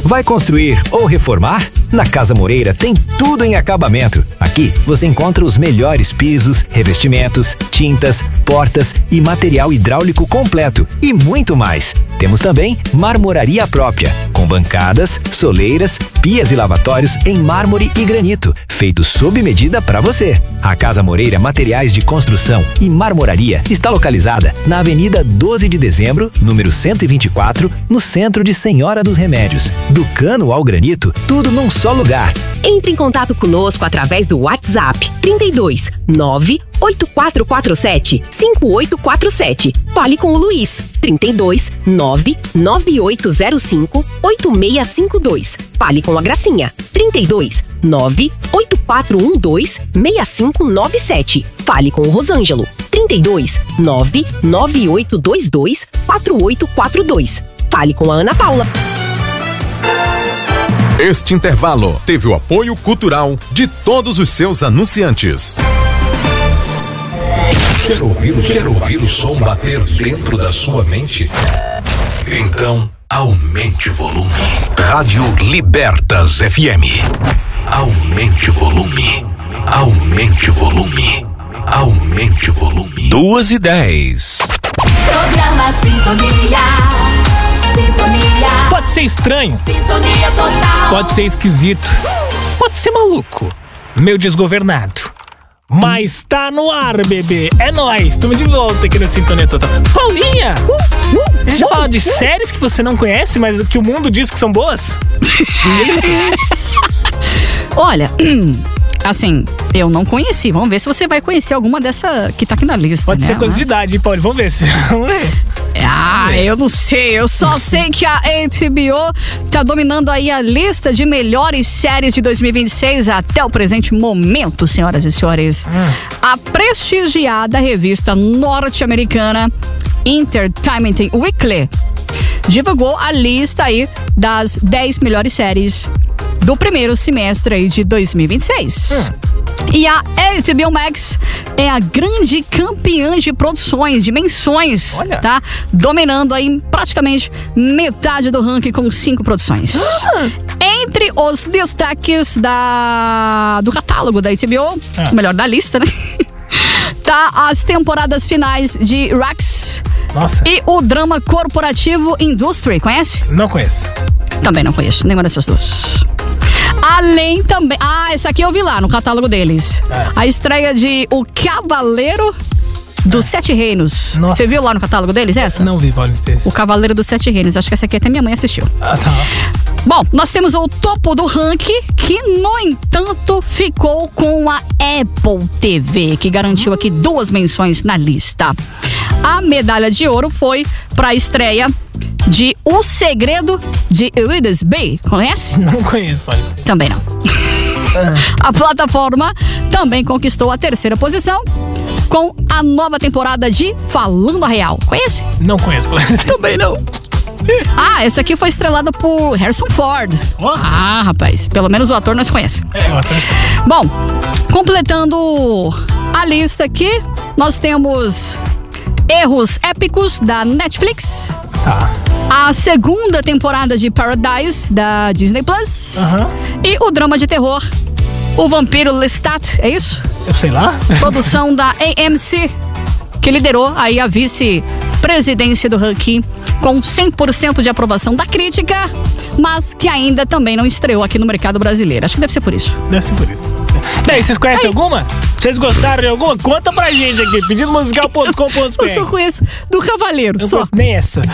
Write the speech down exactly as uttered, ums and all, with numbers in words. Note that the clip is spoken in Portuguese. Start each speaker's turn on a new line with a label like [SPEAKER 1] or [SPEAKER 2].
[SPEAKER 1] Vai construir ou reformar? Na Casa Moreira tem tudo em acabamento. Aqui você encontra os melhores pisos, revestimentos, tintas, portas e material hidráulico completo e muito mais. Temos também marmoraria própria, com bancadas, soleiras, pias e lavatórios em mármore e granito, feitos sob medida para você. A Casa Moreira Materiais de Construção e Marmoraria está localizada na Avenida doze de Dezembro, número cento e vinte e quatro, no centro de Senhora dos Remédios. Do cano ao granito, tudo num só lugar.
[SPEAKER 2] Entre em contato conosco através do WhatsApp trinta e dois, nove oito quatro quatro sete, cinco oito quatro sete. Fale com o Luiz, trinta e dois, nove nove oito zero cinco, oito seis cinco dois. Fale com a Gracinha, trinta e dois, nove oito quatro um dois, seis cinco nove sete. Fale com o Rosângelo, trinta e dois, nove nove oito dois dois, quatro oito quatro dois. Fale com a Ana Paula.
[SPEAKER 3] Este intervalo teve o apoio cultural de todos os seus anunciantes.
[SPEAKER 4] Quer ouvir, quer ouvir o som bater dentro da sua mente? Então, aumente o volume. Rádio Libertas F M. Aumente o volume. Aumente o volume. Aumente o volume.
[SPEAKER 1] Duas e dez.
[SPEAKER 5] Programa Sintonia. Sintonia.
[SPEAKER 6] Pode ser estranho.
[SPEAKER 5] Sintonia total.
[SPEAKER 6] Pode ser esquisito. Pode ser maluco. Meio desgovernado. Mas tá no ar, bebê. É nóis. Estamos de volta aqui no Sintonia Total. Paulinha! Uh, uh, a gente uh, fala de uh. séries que você não conhece, mas que o mundo diz que são boas? Isso.
[SPEAKER 7] Olha, assim, eu não conheci. Vamos ver se você vai conhecer alguma dessa que tá aqui na lista.
[SPEAKER 6] Pode
[SPEAKER 7] né?
[SPEAKER 6] ser coisa
[SPEAKER 7] mas...
[SPEAKER 6] de idade, Paulo. Vamos ver se... Vamos ver.
[SPEAKER 7] Ah, eu não sei, eu só sei que a H B O tá dominando aí a lista de melhores séries de dois mil e vinte e seis até o presente momento, senhoras e senhores. Hum. A prestigiada revista norte-americana Entertainment Weekly divulgou a lista aí das dez melhores séries do primeiro semestre aí de dois mil e vinte e seis. Hum. E a H B O Max é a grande campeã de produções, de menções, Olha. tá? Dominando aí praticamente metade do ranking com cinco produções. Ah. Entre os destaques da, do catálogo da H B O, ah. melhor da lista, né? Tá as temporadas finais de Rex.
[SPEAKER 6] Nossa.
[SPEAKER 7] E o drama corporativo Industry, conhece?
[SPEAKER 6] Não conheço.
[SPEAKER 7] Também não conheço, nenhuma dessas duas. Além também... Ah, essa aqui eu vi lá no catálogo deles. É. A estreia de O Cavaleiro dos é. Sete Reinos. Nossa. Você viu lá no catálogo deles essa?
[SPEAKER 6] Não vi, Paulo Esteves.
[SPEAKER 7] O Cavaleiro dos Sete Reinos. Acho que essa aqui até minha mãe assistiu.
[SPEAKER 6] Ah, tá.
[SPEAKER 7] Bom, nós temos o topo do ranking, que, no entanto, ficou com a Apple T V, que garantiu aqui duas menções na lista. A medalha de ouro foi para a estreia de O Segredo de Widdesby. Conhece?
[SPEAKER 6] Não conheço, Paulo.
[SPEAKER 7] Também não. A plataforma também conquistou a terceira posição com a nova temporada de Falando a Real. Conhece?
[SPEAKER 6] Não conheço, Paulo.
[SPEAKER 7] Também não. Ah, essa aqui foi estrelada por Harrison Ford.
[SPEAKER 6] Oh.
[SPEAKER 7] Ah, rapaz, pelo menos o ator nós conhecemos.
[SPEAKER 6] É, o ator.
[SPEAKER 7] Bom, completando a lista aqui, nós temos Erros Épicos da Netflix.
[SPEAKER 6] Tá.
[SPEAKER 7] A segunda temporada de Paradise da Disney Plus.
[SPEAKER 6] Uhum.
[SPEAKER 7] E o drama de terror O Vampiro Lestat, é isso?
[SPEAKER 6] Eu sei lá.
[SPEAKER 7] Produção da A M C, que liderou aí a vice-presidência do ranking com cem por cento de aprovação da crítica, mas que ainda também não estreou aqui no mercado brasileiro. Acho que deve ser por isso.
[SPEAKER 6] Deve ser por isso. E aí, vocês conhecem aí. alguma? Vocês gostaram de alguma? Conta pra gente aqui, pedindo musical ponto com ponto b r.
[SPEAKER 7] Eu só conheço do Cavaleiro,
[SPEAKER 6] Eu
[SPEAKER 7] só.
[SPEAKER 6] conheço nem essa.